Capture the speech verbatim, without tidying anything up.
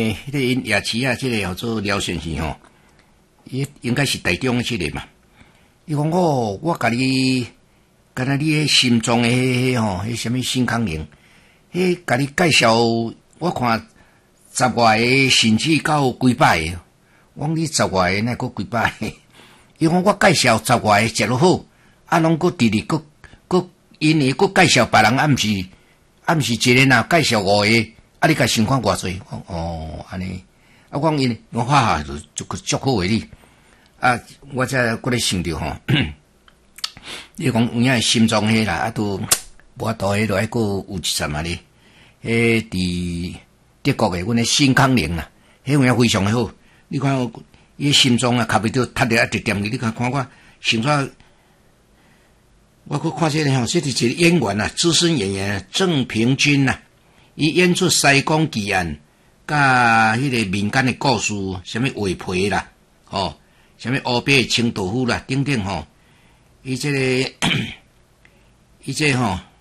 诶，迄个因夜市啊，即个叫做廖先生吼，伊应该是台中即个嘛。伊讲我我甲你，敢若你迄心中诶迄吼，迄什么新康宁，迄甲你介绍，我看十外个甚至到几百个。我讲你十外个那佫几百个？伊讲我介绍十外个食落好，啊，拢佫直直佫佫因为佫介绍别人，啊，毋是啊，毋是一个呐，介绍五个。啊！你甲想看偌济？哦，安尼。啊，我讲因，我哈哈就就足好诶你。啊，我才搁咧想着吼，你讲有影心脏迄啦，啊都无法度迄落，还搁有一站啊咧。迄伫德国诶，阮诶新康宁啦，迄有影非常诶好。你看，伊心脏啊，卡袂着，塌着啊，直点去。你看看我，想煞，我搁看这个吼，这是一个演员啊，资深演员郑平君呐。伊演出西港奇案，甲迄个民间的故事，什么画皮啦，吼，什么乌白清道夫啦，等等吼。伊这个，伊这吼、